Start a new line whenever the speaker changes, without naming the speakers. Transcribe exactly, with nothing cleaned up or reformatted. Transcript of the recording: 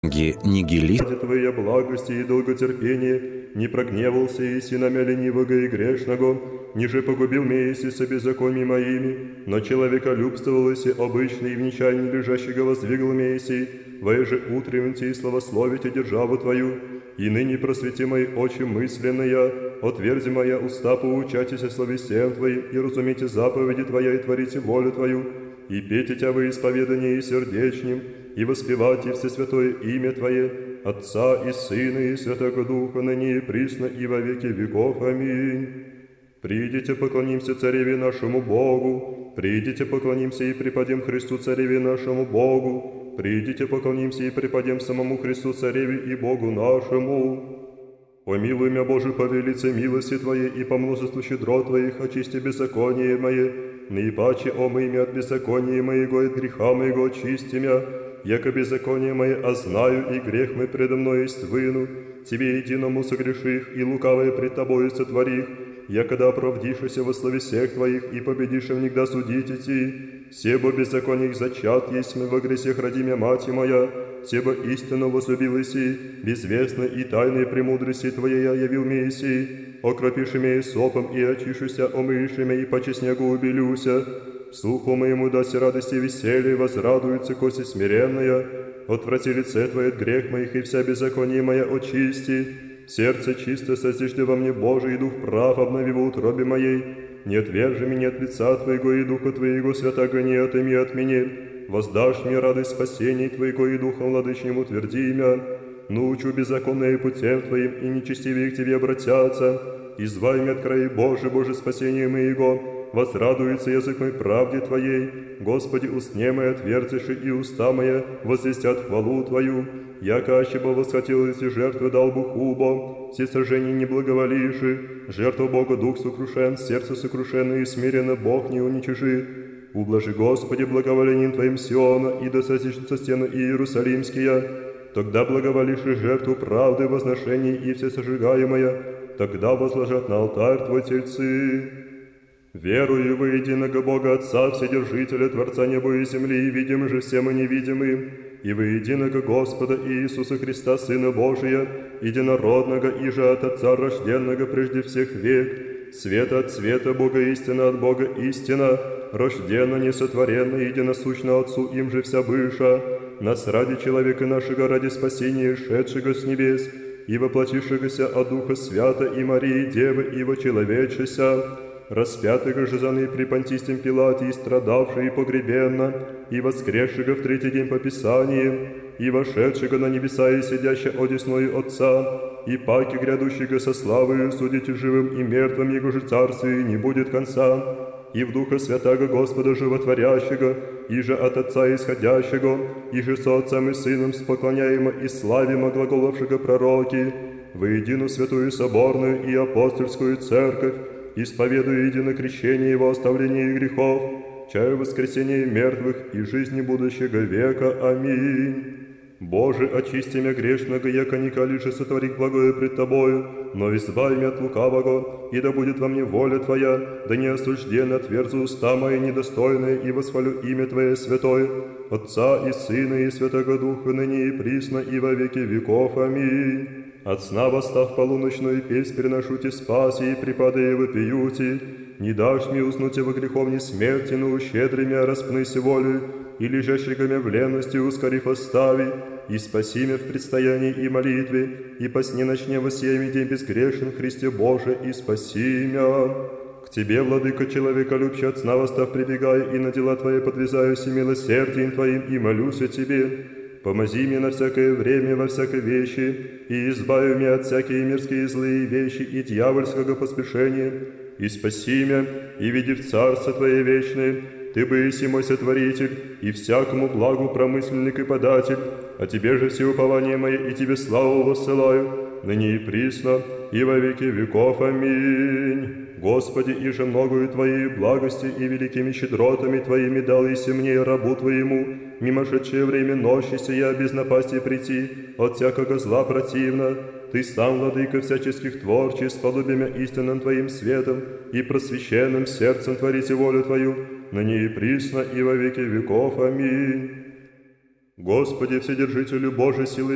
Нигилист.
Твоя благости и долготерпение, не прогневался Иси на мя ленивого и грешного, ниже погубил меня Иси со беззакониями моими, но человеколюбствовал Иси обычный и в нечаянии лежащего воздвигл меня Иси, воеже утренните и славословите державу Твою, и ныне просвети мои очи мысленные, отверзи моя уста, поучайтесь о славе всем Твоим, и разумейте заповеди Твоя, и творите волю Твою, и пейте Тя во исповедании и сердечнем, и воспевайте все святое имя Твое, Отца и Сына и Святого Духа, ныне и присно и во веки веков. Аминь. Придите, поклонимся Цареве нашему Богу, придите, поклонимся и преподем Христу Цареве нашему Богу, придите, поклонимся и преподем самому Христу Цареве и Богу нашему. Помилуй мя, Боже, по велице милости Твоей и по множеству щедрот Твоих, очисти беззаконие мое, наипаче омый мя от беззакония моего и от греха моего очисти мя, яко беззаконие мое ознаю, и грех мой предо мной есть выну, Тебе единому согреших, и лукавое пред Тобою сотворих, якода оправдишься во славе всех Твоих, и победишь внегда судить идти. Себо беззаконий зачат есть мы во гресех ради мя мать моя, себо истинно возлюбилась и, безвестно и тайной премудрости Твоей я явил мне иси, окропиши меня сопом и очишуся, омыши меня и по снегу убелюся. Слуху моему даси радости и веселье, возрадуется коси смиренная, отврати лице Твое от грех моих, и вся беззаконие моя очисти. Сердце чисто созижди во мне, Боже, и дух прав обнови в утробе моей. Не отвержи меня от лица Твоего, и духа Твоего святаго не отыми от меня. Воздашь мне радость спасения Твоего, и духом владычним утверди имя. Научу беззаконные путем Твоим, и нечестивые к Тебе обратятся. Извай меня от краи Божий, Боже, спасение моего. Возрадуется язык мой правде Твоей. Господи, устне мои отверзиши, и уста моя возвестят хвалу Твою. Яко ащебо восхотелось и жертвы дал Бухубо, все сожжения не благоволиши, жертву Бога дух сокрушен, сердце сокрушено и смиренно Бог не уничижи. Ублажи, Господи, благоволением Твоим Сиона, и да сосишься стены Иерусалимские. Тогда благоволишь и жертву правды, возношений и все сожигаемое, тогда возложат на алтарь Твой тельцы. Верую во единого Бога Отца, Вседержителя, Творца неба и земли, и видим же всем и невидимым, и во единого Господа Иисуса Христа, Сына Божия, единородного, и же от Отца рожденного прежде всех век, света от света, Бога истина от Бога истина, рожденно, несотворенно, единосущно Отцу, им же вся быша, нас ради человека нашего, ради спасения, шедшего с небес, и воплотившегося от Духа Свята и Марии Девы, и вочеловечися, распятого же за ны при Понтистем Пилате, и страдавшего и погребенно, и воскресшего в третий день по Писаниям, и вошедшего на небеса и сидящего одесною Отца, и паки грядущего со славою судите живым и мертвым, Его же царствию не будет конца, и в Духа Святаго Господа Животворящего, и же от Отца исходящего, и же со Отцем и Сыном споклоняемо и славимо глаголовшего пророки, воедину святую соборную и апостольскую церковь, исповедую едино крещение Его оставления грехов, чаю воскресения мертвых и жизни будущего века. Аминь. Боже, очисти мя грешного, яко николи же сотворить благое пред Тобою, но избави мя от лукавого, и да будет во мне воля Твоя, да не осужденно отверзу уста мои недостойные, и восхвалю имя Твое святое, Отца и Сына и Святого Духа, ныне и присно, и во веки веков. Аминь. От сна восстав полуночную песнь переношу Те спаси, и припадая вопиюти, не дашь мне уснуть во греховне смерти, но ущедри мя распныси волю, и лежащего мя в ленности ускорив остави, и спаси мя в предстоянии и молитве, и по сне ночне воссиями день безгрешен, Христе Боже, и спаси мя. К Тебе, Владыка, человека любче, от сна восстав прибегаю, и на дела Твои подвязаюсь, и милосердием Твоим, и молюсь о Тебе. Помози мне на всякое время, во всякой вещи, и избави меня от всякие мирские злые вещи и дьявольского поспешения, и спаси меня, и веди в Царство Твое вечное. Ты быси мой сотворитель, и всякому благу промысленник и податель, а Тебе же все упование мое, и Тебе славу воссылаю, ныне и присно, и во веки веков. Аминь. Господи, и же многою Твоей благости и великими щедротами Твоими дал иси мне, рабу Твоему, мимошедшее время ночи сия без напасти прийти, от всякого зла противно. Ты сам, Владыка всяческих творчий, с подобием истинным Твоим светом и просвященным сердцем творите волю Твою, ныне и присно, и во веки веков. Аминь. Господи, Вседержителю Божий силы